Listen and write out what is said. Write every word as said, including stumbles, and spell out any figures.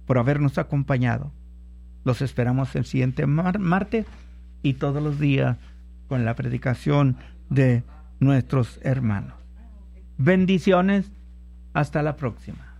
por habernos acompañado. Los esperamos el siguiente mar- martes y todos los días con la predicación de nuestros hermanos. Bendiciones. Hasta la próxima.